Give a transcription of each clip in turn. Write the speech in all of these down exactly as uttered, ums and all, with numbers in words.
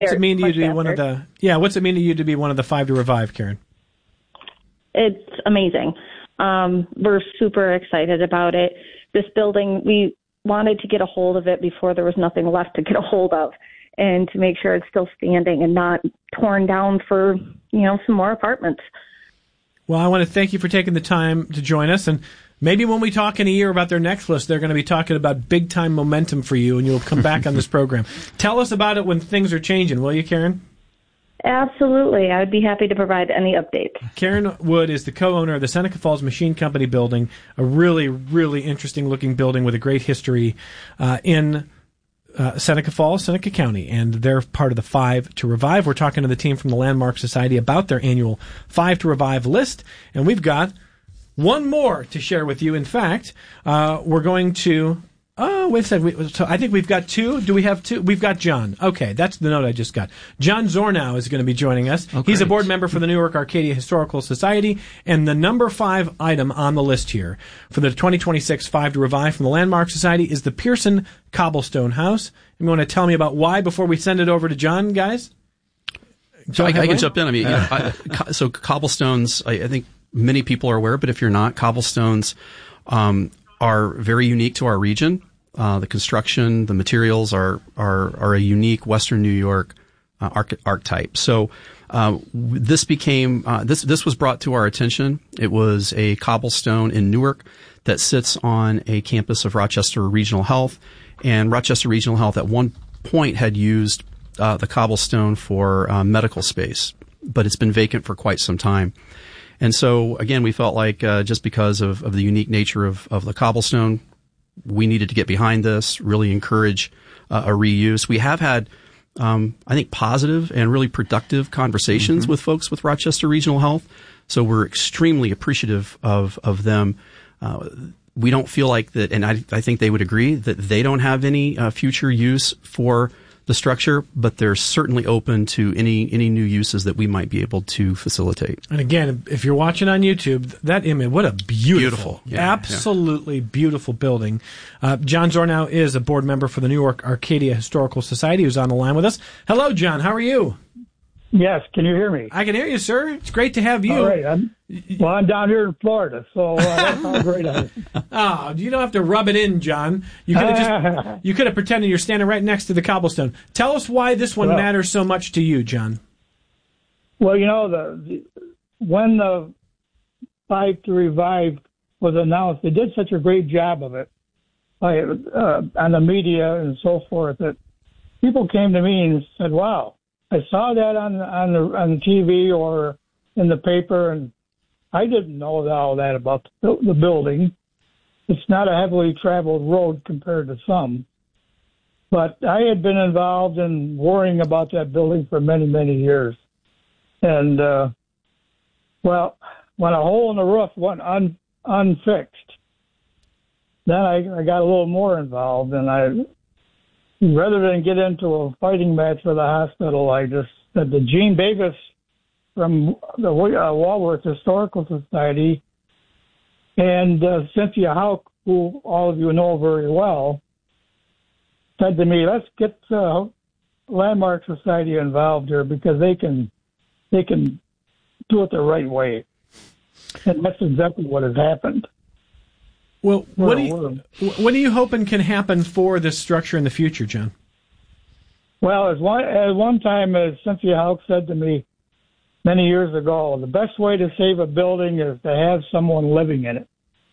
What's it mean to you to be faster. one of the? Yeah, what's it mean to you to be one of the five to revive, Karen? It's amazing. Um, we're super excited about it. This building, we wanted to get a hold of it before there was nothing left to get a hold of, and to make sure it's still standing and not torn down for, you know, some more apartments. Well, I want to thank you for taking the time to join us, and maybe when we talk in a year about their next list, they're going to be talking about big-time momentum for you, and you'll come back on this program. Tell us about it when things are changing, will you, Karen? Absolutely. I'd be happy to provide any updates. Karen Wood is the co-owner of the Seneca Falls Machine Company building, a really, really interesting-looking building with a great history uh, in uh, Seneca Falls, Seneca County, and they're part of the Five to Revive. We're talking to the team from the Landmark Society about their annual Five to Revive list, and we've got one more to share with you. In fact, uh, we're going to... Oh, wait a second. We, so I think we've got two. Do we have two? We've got John. Okay, that's the note I just got. John Zornow is going to be joining us. Oh, He's a great. board member for the Newark Arcadia Historical Society, and the number five item on the list here for the twenty twenty-six Five to Revive from the Landmark Society is the Pearson Cobblestone House. You want to tell me about why before we send it over to John, guys? So I, I can Headway? jump in. I mean, you know, I, co- so cobblestones, I, I think many people are aware, but if you're not, cobblestones um, are very unique to our region. Uh, the construction, the materials are are, are a unique Western New York uh, arch- archetype. So uh, this became uh, this this was brought to our attention. It was a cobblestone in Newark that sits on a campus of Rochester Regional Health, and Rochester Regional Health at one point had used uh, the cobblestone for uh, medical space, but it's been vacant for quite some time. And so, again, we felt like uh, just because of, of the unique nature of, of the cobblestone, we needed to get behind this, really encourage uh, a reuse. We have had, um, I think, positive and really productive conversations mm-hmm. with folks with Rochester Regional Health. So we're extremely appreciative of, of them. Uh, we don't feel like that, and I, I think they would agree, that they don't have any uh, future use for the structure, but they're certainly open to any any new uses that we might be able to facilitate. And again, if you're watching on YouTube, that image, what a beautiful, Beautiful. Yeah, absolutely yeah. beautiful building. Uh, John Zornow is a board member for the Newark Arcadia Historical Society who's on the line with us. Hello, John. How are you? Yes, can you hear me? I can hear you, sir. It's great to have you. All right. I'm, well, I'm down here in Florida, so uh, that's how great I am. Oh, you don't have to rub it in, John. You could have just you could have pretended you're standing right next to the cobblestone. Tell us why this one well, matters so much to you, John. Well, you know, the, the when the Five to Revive was announced, they did such a great job of it by, uh, on the media and so forth that people came to me and said, wow, I saw that on on the on the T V or in the paper, and I didn't know all that about the, the building. It's not a heavily traveled road compared to some, but I had been involved in worrying about that building for many, many years. And uh, well, when a hole in the roof went un, unfixed, then I, I got a little more involved, and I. Rather than get into a fighting match with the hospital, I just said to Gene Davis from the uh, Walworth Historical Society and uh, Cynthia Houck, who all of you know very well, said to me, let's get uh, Landmark Society involved here because they can they can do it the right way. And that's exactly what has happened. Well, what do you, what are you hoping can happen for this structure in the future, John? Well, as one, at one time, as Cynthia Houck said to me many years ago, the best way to save a building is to have someone living in it.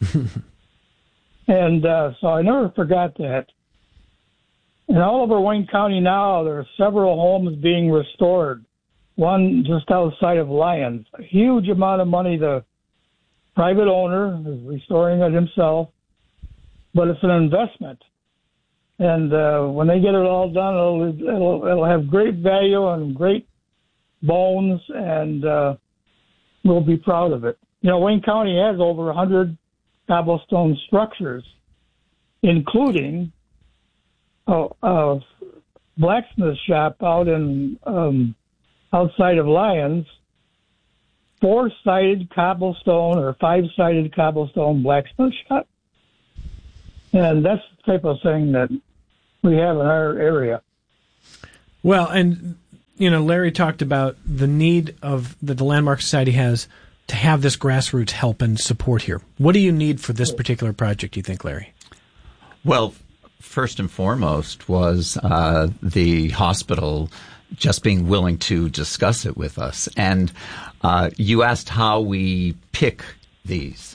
and uh, so I never forgot that. In all over Wayne County now, there are several homes being restored. One just outside of Lyons. A huge amount of money the private owner is restoring it himself, but it's an investment. And uh, when they get it all done, it'll, it'll, it'll have great value and great bones, and uh, we'll be proud of it. You know, Wayne County has over one hundred cobblestone structures, including a, a blacksmith shop out in um, outside of Lyons, four-sided cobblestone or five-sided cobblestone blacksmith shop. And that's the type of thing that we have in our area. Well, and you know, Larry talked about the need of that the Landmark Society has to have this grassroots help and support here. What do you need for this particular project, you think, Larry? Well, first and foremost was uh, the hospital just being willing to discuss it with us. And uh, you asked how we pick these.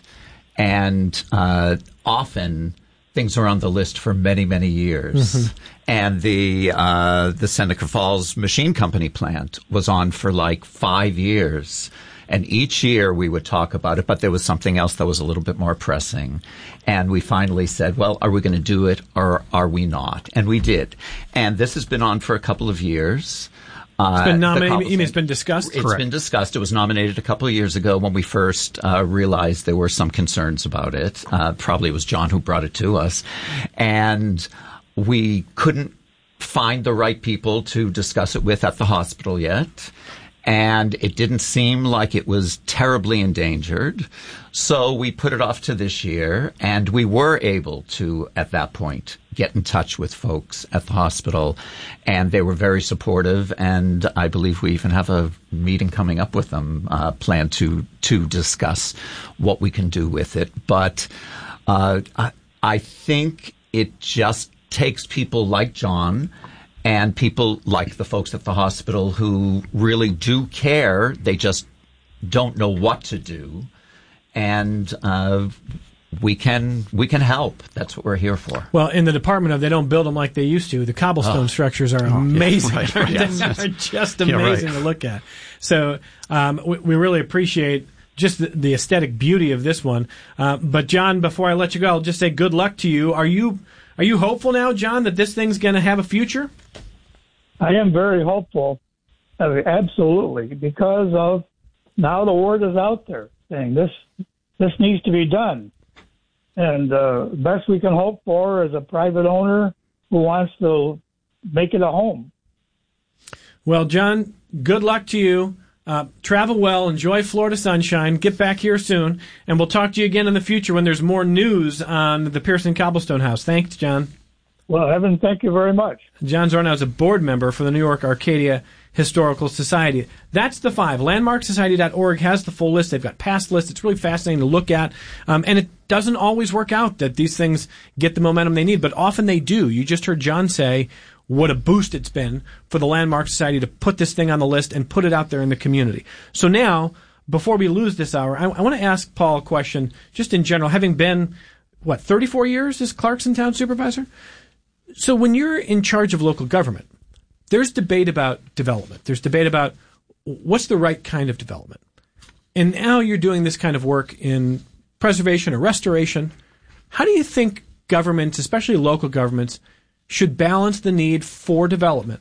And uh, often things are on the list for many, many years. Mm-hmm. And the uh, the Seneca Falls Machine Company plant was on for like five years. And each year we would talk about it, but there was something else that was a little bit more pressing. And we finally said, well, are we going to do it or are we not? And we did. And this has been on for a couple of years. It's been nominated. You mean it's been discussed? It's Correct. been discussed. It was nominated a couple of years ago when we first uh, realized there were some concerns about it. Uh, probably it was John who brought it to us. And we couldn't find the right people to discuss it with at the hospital yet. And it didn't seem like it was terribly endangered. So we put it off to this year, and we were able to, at that point, get in touch with folks at the hospital, and they were very supportive, and I believe we even have a meeting coming up with them, uh, planned to, to discuss what we can do with it. But uh, I, I think it just takes people like John and people like the folks at the hospital who really do care. They just don't know what to do. And uh, we can we can help. That's what we're here for. Well, in the department of they don't build them like they used to. The cobblestone oh. structures are amazing. Oh, yeah, right, right. Yes, yes. They're just amazing yeah, right. to look at. So um, we, we really appreciate just the, the aesthetic beauty of this one. Uh, but John, before I let you go, I'll just say good luck to you. Are you are you hopeful now, John, that this thing's going to have a future? I am very hopeful, uh, absolutely, because of now the word is out there saying this this needs to be done. And uh, the best we can hope for is a private owner who wants to make it a home. Well, John, good luck to you. Uh, travel well, enjoy Florida sunshine, get back here soon, and we'll talk to you again in the future when there's more news on the Pearson Cobblestone House. Thanks, John. Well, Evan, thank you very much. John Zornow is a board member for the New York Arcadia Historical Society. That's the five. landmark society dot org has the full list. They've got past lists. It's really fascinating to look at. Um, and it doesn't always work out that these things get the momentum they need, but often they do. You just heard John say what a boost it's been for the Landmark Society to put this thing on the list and put it out there in the community. So now, before we lose this hour, I, I want to ask Paul a question, just in general, having been, what, thirty-four years as Clarkson Town Supervisor? So when you're in charge of local government, there's debate about development. There's debate about what's the right kind of development. And now you're doing this kind of work in preservation or restoration. How do you think governments, especially local governments, should balance the need for development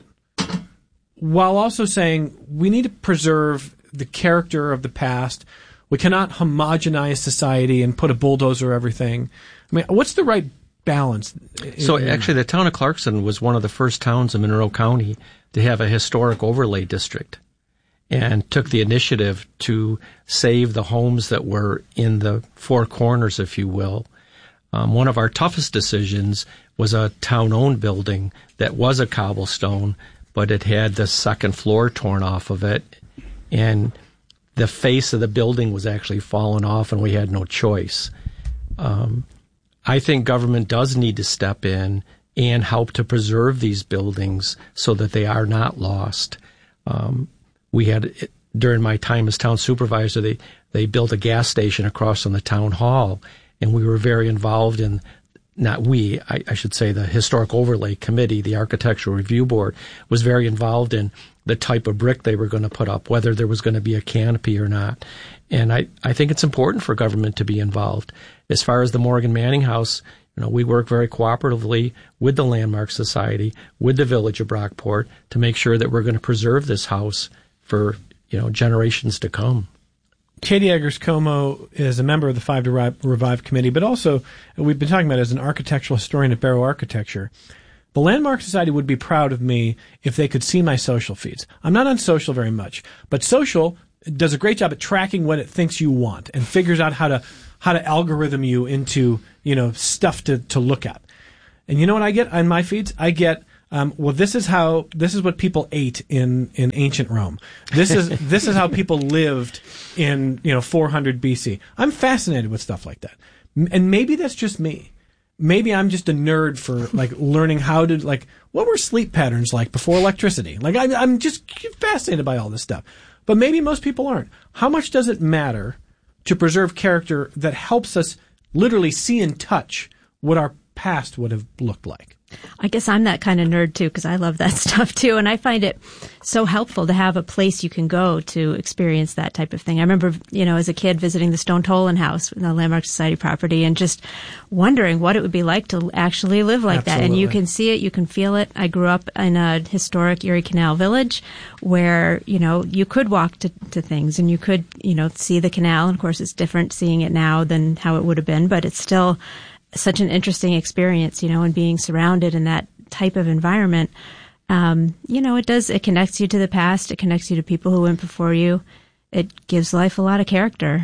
while also saying we need to preserve the character of the past? We cannot homogenize society and put a bulldozer over everything. I mean, what's the right balance? So actually, the town of Clarkson was one of the first towns in Monroe County to have a historic overlay district and took the initiative to save the homes that were in the four corners, if you will. Um, one of our toughest decisions was a town-owned building that was a cobblestone, but it had the second floor torn off of it, and the face of the building was actually falling off, and we had no choice. Um, I think government does need to step in and help to preserve these buildings so that they are not lost. Um, we had, during my time as town supervisor, they, they built a gas station across from the town hall, and we were very involved in, not we, I, I should say the Historic Overlay Committee, the Architectural Review Board, was very involved in the type of brick they were going to put up, whether there was going to be a canopy or not. And I, I think it's important for government to be involved. As far as the Morgan Manning House, you know, we work very cooperatively with the Landmark Society, with the Village of Brockport, to make sure that we're going to preserve this house for, you know, generations to come. Katie Eggers-Como is a member of the Five to Revive Committee, but also we've been talking about it as an architectural historian at Barrow Architecture. The Landmark Society would be proud of me if they could see my social feeds. I'm not on social very much, but social does a great job at tracking what it thinks you want and figures out how to how to algorithm you into, you know, stuff to, to look at. And you know what I get on my feeds? I get Um, well, this is how this is what people ate in, in ancient Rome. This is this is how people lived in you know four hundred B C. I'm fascinated with stuff like that, M- and maybe that's just me. Maybe I'm just a nerd for like learning how to like what were sleep patterns like before electricity. Like I'm I'm just fascinated by all this stuff, but maybe most people aren't. How much does it matter to preserve character that helps us literally see and touch what our past would have looked like? I guess I'm that kind of nerd too, because I love that stuff too. And I find it so helpful to have a place you can go to experience that type of thing. I remember, you know, as a kid visiting the Stone Tolan House, the Landmark Society property, and just wondering what it would be like to actually live like Absolutely. that. And you can see it, you can feel it. I grew up in a historic Erie Canal village where, you know, you could walk to, to things and you could, you know, see the canal. And of course, it's different seeing it now than how it would have been, but it's still such an interesting experience, you know, and being surrounded in that type of environment. Um, you know, it does, it connects you to the past. It connects you to people who went before you. It gives life a lot of character.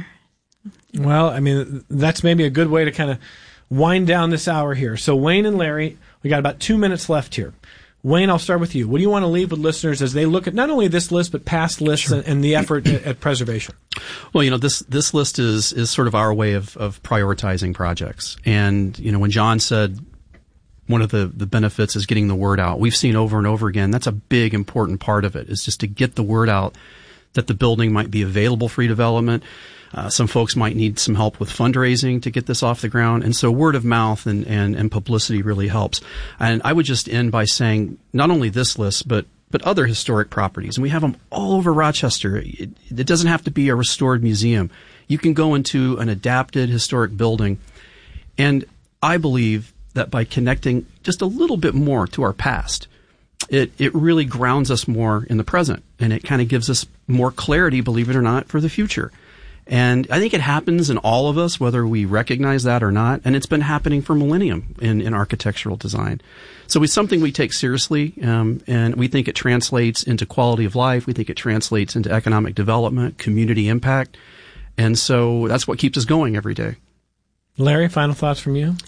Well, I mean, that's maybe a good way to kind of wind down this hour here. So Wayne and Larry, we got about two minutes left here. Wayne, I'll start with you. What do you want to leave with listeners as they look at not only this list, but past lists sure. and, and the effort at, at preservation? Well, you know, this this list is is sort of our way of, of prioritizing projects. And, you know, when John said one of the, the benefits is getting the word out, we've seen over and over again, that's a big, important part of it, is just to get the word out that the building might be available for redevelopment. Uh, some folks might need some help with fundraising to get this off the ground. And so word of mouth and, and, and publicity really helps. And I would just end by saying not only this list, but but other historic properties. And we have them all over Rochester. It, it doesn't have to be a restored museum. You can go into an adapted historic building. And I believe that by connecting just a little bit more to our past, it, it really grounds us more in the present. And it kind of gives us more clarity, believe it or not, for the future. And I think it happens in all of us, whether we recognize that or not. And it's been happening for millennium in, in architectural design. So it's something we take seriously, um, and we think it translates into quality of life. We think it translates into economic development, community impact. And so that's what keeps us going every day. Larry, final thoughts from you?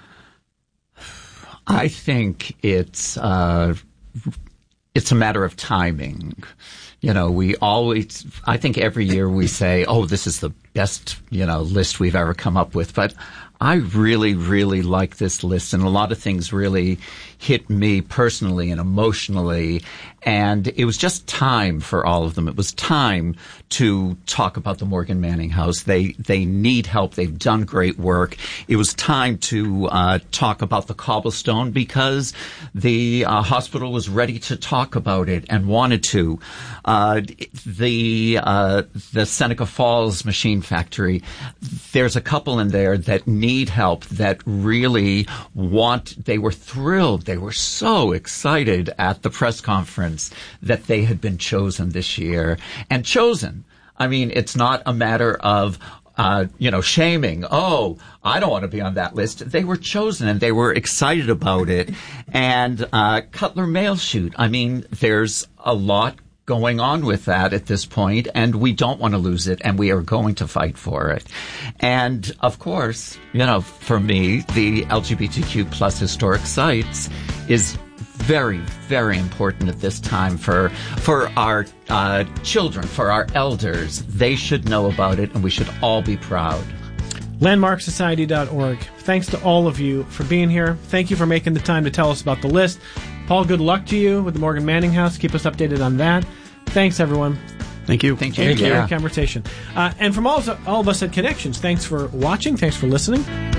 I think it's uh, it's a matter of timing. You know, we always, I think every year we say, oh, this is the best, you know, list we've ever come up with. But I really, really like this list, and a lot of things really hit me personally and emotionally. And it was just time for all of them. It was time to talk about the Morgan Manning House. They they need help. They've done great work. It was time to uh, talk about the cobblestone because the uh, hospital was ready to talk about it and wanted to. Uh, the uh, the Seneca Falls Machine Factory. There's a couple in there that need help. That really want. They were thrilled. They were so excited at the press conference that they had been chosen this year. And chosen, I mean, it's not a matter of, uh, you know, shaming. Oh, I don't want to be on that list. They were chosen and they were excited about it. And uh, Cutler Mail Chute, I mean, there's a lot going on with that at this point, and we don't want to lose it, and we are going to fight for it. And, of course, you know, for me, the L G B T Q plus historic sites is very, very important at this time for for our uh, children, for our elders. They should know about it, and we should all be proud. landmark society dot org. Thanks to all of you for being here. Thank you for making the time to tell us about the list. Paul, good luck to you with the Morgan Manning House. Keep us updated on that. Thanks, everyone. Thank you. Thank you. Thank you. Yeah. Great conversation. Uh, and from all, all of us at Connections, thanks for watching. Thanks for listening.